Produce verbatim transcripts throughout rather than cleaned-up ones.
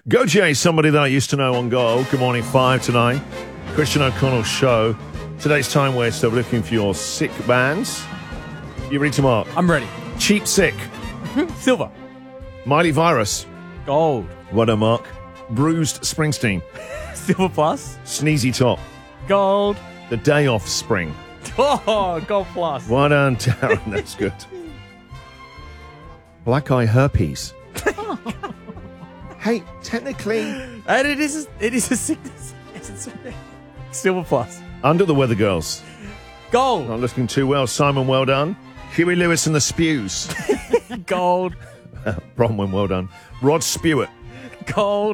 Go Jay, somebody that I used to know on Gold. Good morning, five to nine. Christian O'Connell Show. Today's time waster, we're looking for your sick bands. You ready to mark? I'm ready. Cheap Sick. Silver. Miley Virus. Gold. What a mark. Bruised Springsteen. Silver plus. Sneezy Top. Gold. The Day Off Spring. Oh, gold plus. Well done, Darren. That's good. Black Eye Herpes. Hey, technically... And it is a, it is a sickness. It's a, silver plus. Under the Weather Girls. Gold. Not looking too well. Simon, well done. Huey Lewis and the Spews. Gold. Bronwyn, well done. Rod Stewart. Gold.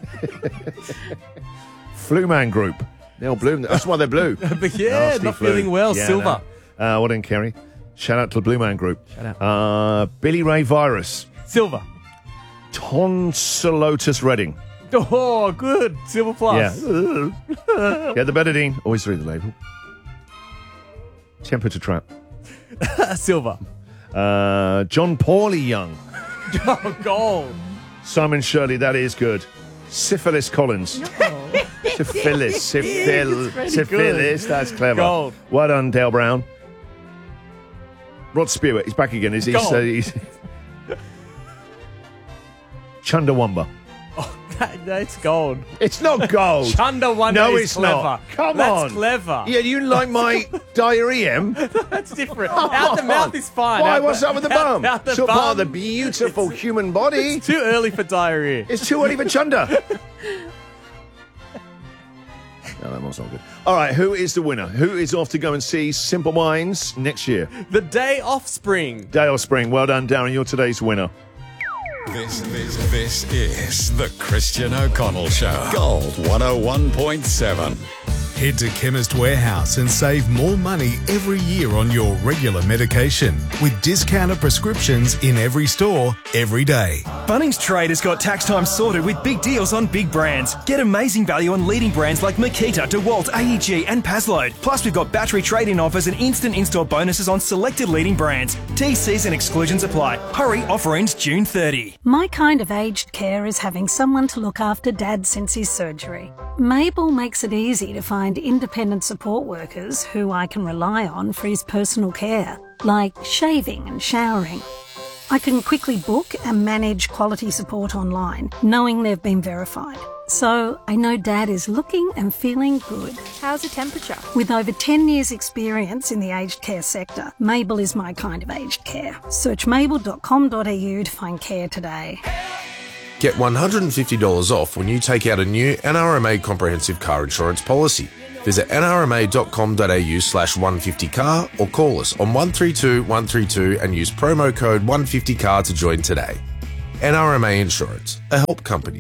Flu Man Group. They're all blue. That's why they're blue. But yeah, Nasty not flu. feeling well. Yeah, Silver. No. Uh, well done, Kerry. Shout out to the Blue Man Group. Shout out. Uh, Billy Ray Virus. Silver. Tonsillotus Redding. Oh, good. Silver plus. Yeah. Get the Betadine. Always read the label. Temperature Trap. Silver. Uh, John Paulie Young. Oh, gold. Simon Shirley, that is good. Syphilis Collins. No. Syphilis. Syphil, really syphilis. good. That's clever. Gold. Well done, Dale Brown. Rod Stewart. He's back again. Is he? Gold. So he's Chundawamba. Oh, that, that's gold. It's not gold. Chundawamba no, is it's clever. not. Come that's on. That's clever. Yeah, you like my diarrhea? That's different. Come Out the on. mouth is fine. Why? Out What's the, up with the out, bum? Out the Still bum. part of the beautiful it's, human body. It's too early for diarrhea. It's too early for chunder. No, that was not good. All right, who is the winner? Who is off to go and see Simple Minds next year? The Day Offspring. Day of Spring. Well done, Darren. You're today's winner. This, this, this is the Christian O'Connell Show. Gold one oh one point seven. Head to Chemist Warehouse and save more money every year on your regular medication with discounted prescriptions in every store, every day. Bunnings Trade has got tax time sorted with big deals on big brands. Get amazing value on leading brands like Makita, DeWalt, A E G and Pazload. Plus, we've got battery trade-in offers and instant install bonuses on selected leading brands. T Cs and exclusions apply. Hurry, offer ends June thirtieth. My kind of aged care is having someone to look after Dad since his surgery. Mabel makes it easy to find independent support workers who I can rely on for his personal care, like shaving and showering. I can quickly book and manage quality support online, knowing they've been verified. So I know Dad is looking and feeling good. How's the temperature? With over ten years experience in the aged care sector, Mabel is my kind of aged care. Search mabel dot com dot a u to find care today. Get one hundred fifty dollars off when you take out a new N R M A comprehensive car insurance policy. Visit n r m a dot com dot a u slash one fifty car or call us on one three two one three two and use promo code one fifty car to join today. N R M A Insurance, a help company.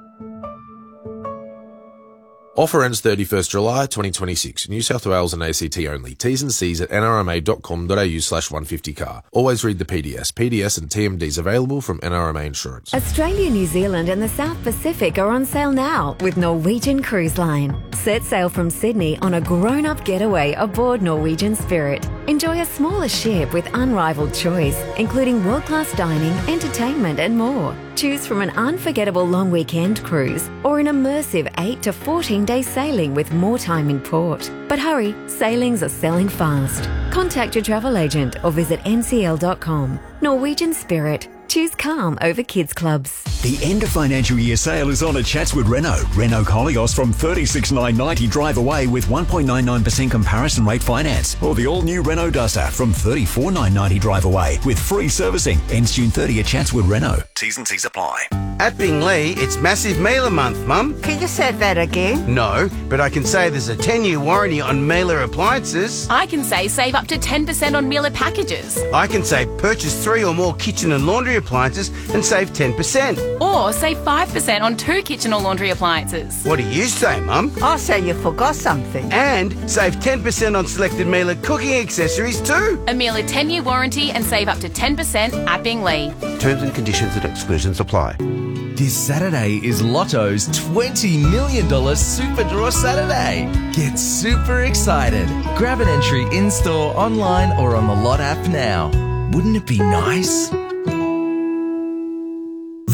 Offer ends thirty-first July twenty twenty-six. New South Wales and A C T only. T's and C's at n r m a dot com dot a u slash one fifty car. Always read the P D S. P D S and T M Ds available from N R M A Insurance. Australia, New Zealand and the South Pacific are on sale now with Norwegian Cruise Line. Set sail from Sydney on a grown-up getaway aboard Norwegian Spirit. Enjoy a smaller ship with unrivaled choice, including world-class dining, entertainment and more. Choose from an unforgettable long weekend cruise or an immersive eight to fourteen day sailing with more time in port. But hurry, sailings are selling fast. Contact your travel agent or visit n c l dot com. Norwegian Spirit. Choose calm over kids clubs. The end of financial year sale is on at Chatswood Renault. Renault Koleos from thirty-six thousand nine hundred ninety drive away with one point nine nine percent comparison rate finance. Or the all-new Renault Duster from thirty-four thousand nine hundred ninety drive away with free servicing. Ends June thirtieth at Chatswood Renault. T's and C's apply. At Bingley, it's Massive Mailer Month, Mum. Can you say that again? No, but I can say there's a ten-year warranty on mailer appliances. I can say save up to ten percent on mailer packages. I can say purchase three or more kitchen and laundry appliances and save ten percent. Or save five percent on two kitchen or laundry appliances. What do you say, Mum? I say you forgot something. And save ten percent on selected Miele cooking accessories too. A Miele ten-year warranty and save up to ten percent at Bingley. Terms and conditions and exclusions apply. This Saturday is Lotto's twenty million dollars Super Draw Saturday. Get super excited. Grab an entry in-store, online or on the Lot app now. Wouldn't it be nice?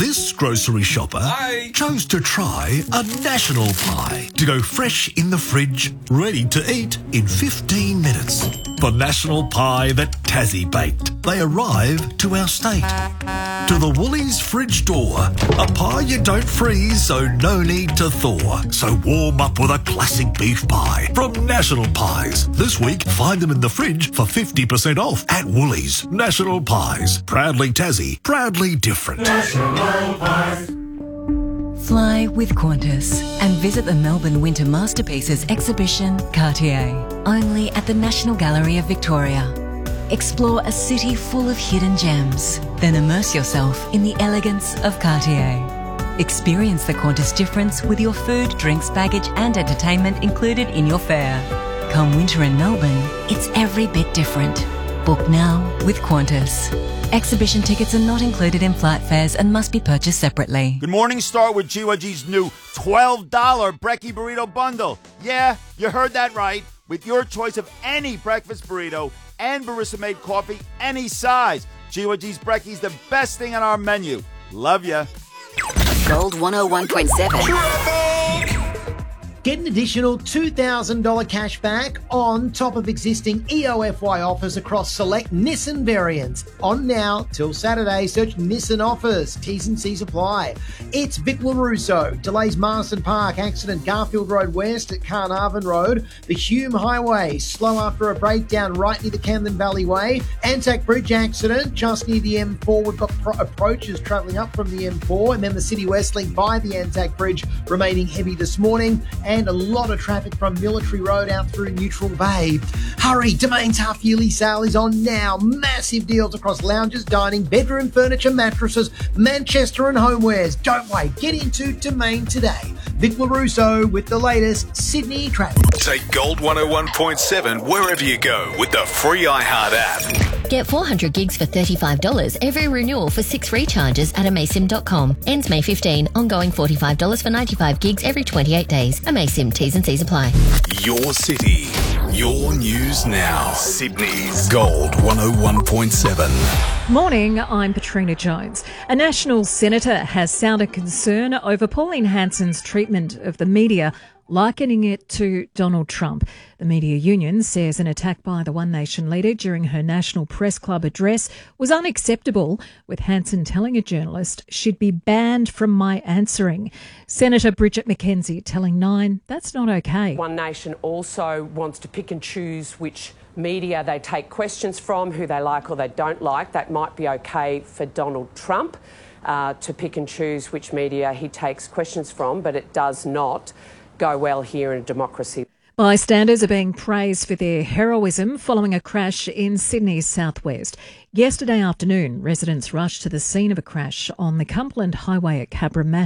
This grocery shopper Hi. chose to try a national pie to go fresh in the fridge, ready to eat in fifteen minutes. The national pie that Tassie baked. They arrive to our state. To the Woolies fridge door. A pie you don't freeze, so no need to thaw. So warm up with a classic beef pie from National Pies. This week, find them in the fridge for fifty percent off at Woolies. National Pies. Proudly Tassie. Proudly different. National Pies. Fly with Qantas and visit the Melbourne Winter Masterpieces exhibition Cartier, only at the National Gallery of Victoria. Explore a city full of hidden gems, then immerse yourself in the elegance of Cartier. Experience the Qantas difference with your food, drinks, baggage and entertainment included in your fare. Come winter in Melbourne, it's every bit different. Book now with Qantas. Exhibition tickets are not included in flight fares and must be purchased separately. Good morning, start with G Y G's new twelve dollars Brekkie Burrito Bundle. Yeah, you heard that right. With your choice of any breakfast burrito and barista-made coffee, any size. G Y G's Brekkie's the best thing on our menu. Love ya. Gold one oh one point seven. Get an additional two thousand dollars cash back on top of existing E O F Y offers across select Nissan variants. On now till Saturday, search Nissan offers. T's and C's apply. It's Vic LaRusso. Delays Marsden Park. Accident Garfield Road West at Carnarvon Road. The Hume Highway. Slow after a breakdown right near the Camden Valley Way. Anzac Bridge accident just near the M four. We've got pro- approaches travelling up from the M four. And then the City West Link by the Anzac Bridge remaining heavy this morning. And And a lot of traffic from Military Road out through Neutral Bay. Hurry, Domain's half-yearly sale is on now. Massive deals across lounges, dining, bedroom furniture, mattresses, Manchester and homewares. Don't wait, get into Domain today. Vic LaRusso with the latest Sydney traffic. Take Gold one oh one point seven wherever you go with the free iHeart app. Get four hundred gigs for thirty-five dollars every renewal for six recharges at amaysim dot com. Ends May fifteenth. Ongoing forty-five dollars for ninety-five gigs every twenty-eight days. Amaysim. T's and C's apply. Your city. Your news now. Sydney's Gold one oh one point seven. Morning, I'm Patrina Jones. A national senator has sounded concern over Pauline Hanson's treatment of the media, likening it to Donald Trump. The media union says an attack by the One Nation leader during her National Press Club address was unacceptable, with Hanson telling a journalist she'd be banned from my answering. Senator Bridget McKenzie telling Nine that's not okay. One Nation also wants to pick and choose which media they take questions from, who they like or they don't like. That might be okay for Donald Trump uh, to pick and choose which media he takes questions from, but it does not go well here in a democracy. Bystanders are being praised for their heroism following a crash in Sydney's southwest. Yesterday afternoon, residents rushed to the scene of a crash on the Cumberland Highway at Cabramatta.